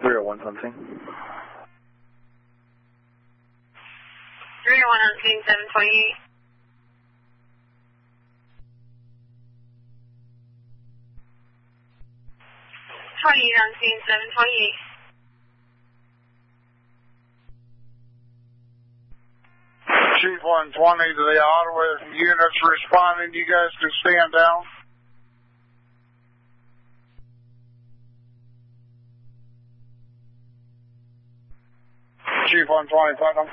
301 something. 301 on scene 728. On scene 728. Chief 120 to the Ottawa units responding. You guys can stand down. Chief 120, Putnam.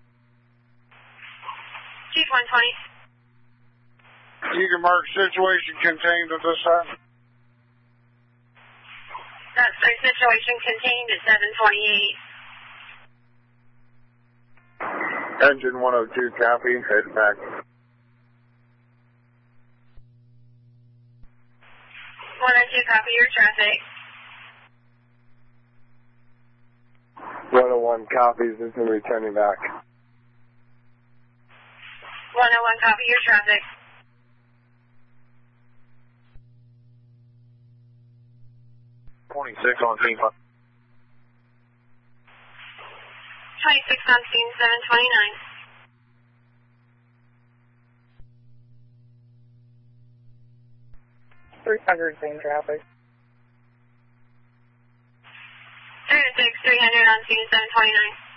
Chief 120. You can mark situation contained at this time. That's the situation contained at 728. Engine 102, copy. Head back. 102, copy your traffic. 101 copies. This is returning back. 101, copy your traffic. 26 on scene. 26 on scene 729. 300 same traffic. 306, 300 on scene 729.